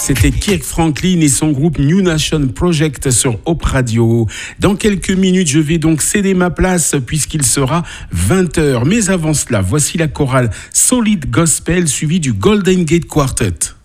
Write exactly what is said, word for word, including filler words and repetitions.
C'était Kirk Franklin et son groupe New Nation Project sur Hope Radio. Dans quelques minutes, je vais donc céder ma place puisqu'il sera vingt heures. Mais avant cela, voici la chorale Solid Gospel suivie du Golden Gate Quartet.